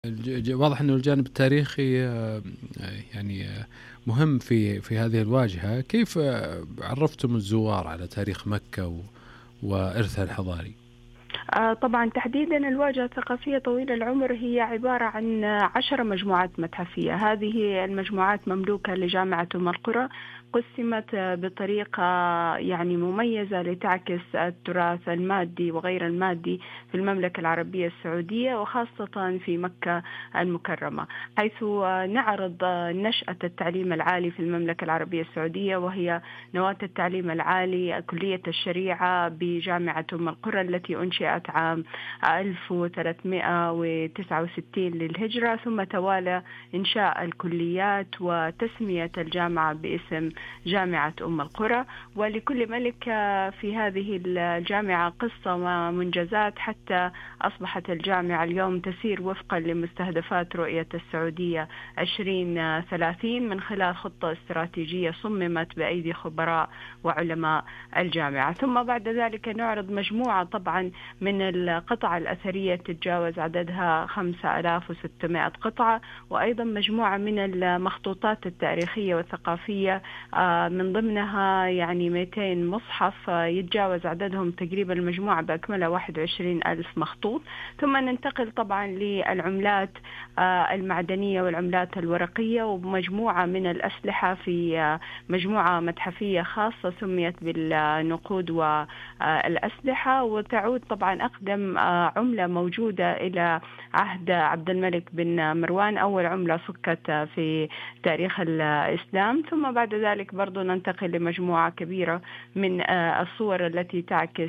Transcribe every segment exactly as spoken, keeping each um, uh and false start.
الج- واضح أنه الجانب التاريخي آه، يعني آه، مهم في في هذه الواجهة. كيف آه، عرفتم الزوار على تاريخ مكة و- وإرثها الحضاري؟ آه، طبعا تحديدا الواجهة الثقافية طويلة العمر هي عبارة عن عشر مجموعات متحفية. هذه المجموعات مملوكة لجامعة أم القرى، قسمت بطريقة يعني مميزة لتعكس التراث المادي وغير المادي في المملكة العربية السعودية، وخاصة في مكة المكرمة، حيث نعرض نشأة التعليم العالي في المملكة العربية السعودية، وهي نواة التعليم العالي كلية الشريعة بجامعة أم القرى التي أنشئت عام ألف وثلاثمائة وتسعة وستين للهجرة، ثم توالى إنشاء الكليات وتسمية الجامعة باسم جامعة أم القرى. ولكل ملك في هذه الجامعة قصة ومنجزات، حتى أصبحت الجامعة اليوم تسير وفقا لمستهدفات رؤية السعودية عشرين ثلاثين من خلال خطة استراتيجية صممت بأيدي خبراء وعلماء الجامعة. ثم بعد ذلك نعرض مجموعة طبعا من القطع الأثرية تتجاوز عددها خمسة آلاف وستمائة قطعة، وأيضا مجموعة من المخطوطات التاريخية والثقافية، من ضمنها يعني مئتين مصحف يتجاوز عددهم تقريبا المجموعة بأكملها واحد وعشرين ألف مخطوط. ثم ننتقل طبعا للعملات المعدنية والعملات الورقية، ومجموعة من الأسلحة في مجموعة متحفية خاصة سميت بالنقود والأسلحة، وتعود طبعا أقدم عملة موجودة إلى عهد عبد الملك بن مروان، أول عملة فكت في تاريخ الإسلام. ثم بعد ذلك برضو ننتقل لمجموعة كبيرة من الصور التي تعكس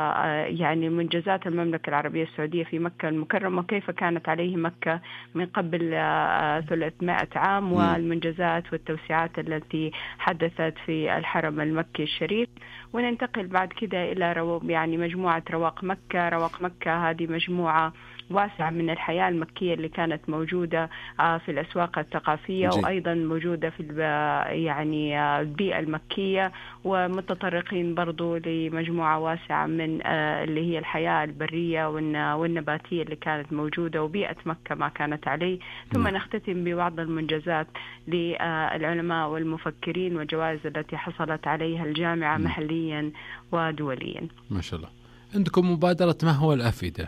يعني منجزات المملكة العربية السعودية في مكة المكرمة، وكيف كانت عليه مكة من قبل ثلاثمائة عام، والمنجزات والتوسعات التي حدثت في الحرم المكي الشريف. وننتقل بعد كده إلى رو يعني مجموعة رواق مكة. رواق مكة هذه مجموعة واسعة من الحياة المكية اللي كانت موجودة في الأسواق الثقافية، جي. وأيضا موجودة في يعني البيئة المكية، ومتطرقين برضو لمجموعة واسعة من اللي هي الحياة البرية والنباتية اللي كانت موجودة، وبيئة مكة ما كانت عليه. ثم نختتم ببعض المنجزات للعلماء والمفكرين والجوائز التي حصلت عليها الجامعة محليا ودوليا. ما شاء الله. عندكم مبادرة ما هو الأفئدة،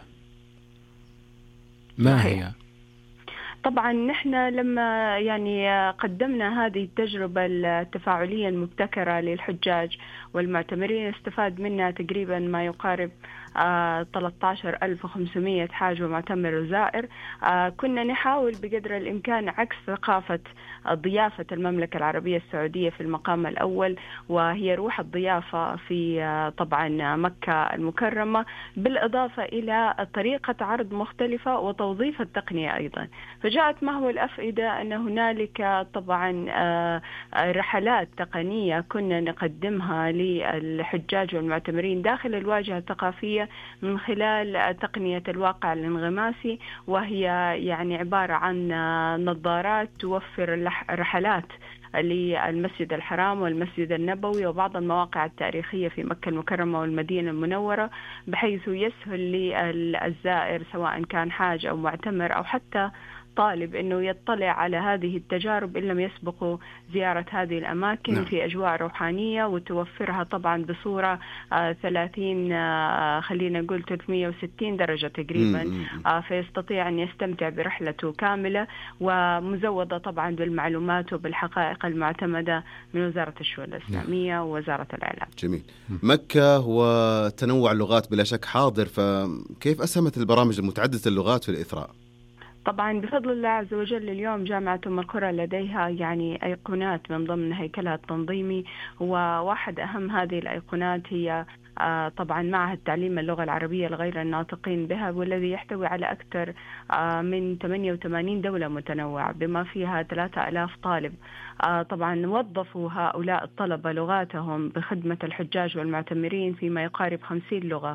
ما صحيح. هي؟ طبعا نحن لما يعني قدمنا هذه التجربة التفاعلية المبتكرة للحجاج والمعتمرين، استفاد منها تقريبا ما يقارب آه ثلاثة عشر ألف وخمسمائة حاج ومعتمر وزائر. آه كنا نحاول بقدر الإمكان عكس ثقافة ضيافة المملكة العربية السعودية في المقام الأول، وهي روح الضيافة في آه طبعا مكة المكرمة، بالإضافة إلى طريقة عرض مختلفة وتوظيف التقنية أيضا. فجاءت ما هو الأفئدة أن هنالك طبعا آه رحلات تقنية كنا نقدمها للحجاج والمعتمرين داخل الواجهة الثقافية من خلال تقنية الواقع الانغماسي، وهي يعني عبارة عن نظارات توفر رحلات للمسجد الحرام والمسجد النبوي وبعض المواقع التاريخية في مكة المكرمة والمدينة المنورة، بحيث يسهل للزائر سواء كان حاج أو معتمر أو حتى طالب أنه يطلع على هذه التجارب إن لم يسبقوا زيارة هذه الأماكن. نعم. في أجواء روحانية، وتوفرها طبعا بصورة آه ثلاثين آه خلينا نقول ثلاثمائة وستين درجة تقريبا، آه فيستطيع أن يستمتع برحلته كاملة، ومزودة طبعا بالمعلومات وبالحقائق المعتمدة من وزارة الشؤون الإسلامية. نعم. ووزارة الإعلام. جميل. مكة وتنوع اللغات بلا شك حاضر، فكيف أسهمت البرامج المتعددة اللغات في الإثراء؟ طبعا بفضل الله عز وجل اليوم جامعة أم القرى لديها يعني أيقونات من ضمن هيكلها التنظيمي، وواحد أهم هذه الأيقونات هي طبعا معهد تعليم اللغة العربية لغير الناطقين بها، والذي يحتوي على أكثر من ثمانية وثمانين دولة متنوعة بما فيها ثلاثة آلاف طالب. طبعا وظفوا هؤلاء الطلبة لغاتهم بخدمة الحجاج والمعتمرين فيما يقارب خمسين لغة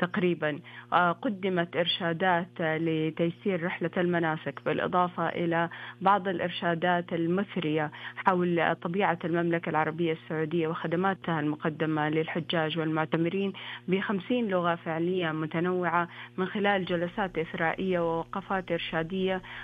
تقريبا. قدمت إرشادات لتيسير رحلة المناسك، بالإضافة إلى بعض الإرشادات المثرية حول طبيعة المملكة العربية السعودية وخدماتها المقدمة للحجاج والمعتمرين بخمسين لغة فعلية متنوعة من خلال جلسات إثرائية ووقفات إرشادية